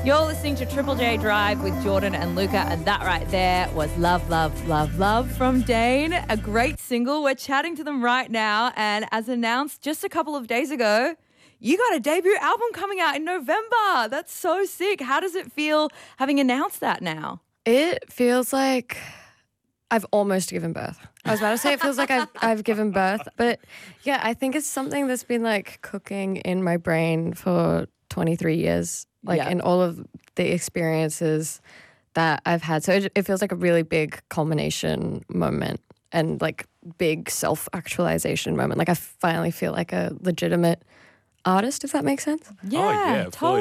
You're listening to Triple J Drive with Jordan and Luca, and that right there was Love, Love, Love, Love from Dane, a great single. We're chatting to them right now, and as announced just a couple of days ago, you got a debut album coming out in November. That's so sick. How does it feel having announced that now? It feels like I've almost given birth. I was about to say it feels like I've given birth, but yeah, I think it's something that's been like cooking in my brain for 23 years. Like in all of the experiences that I've had. So it feels like a really big culmination moment and like big self-actualization moment. Like I finally feel like a legitimate artist, if that makes sense. Yeah, Oh, yeah, fully.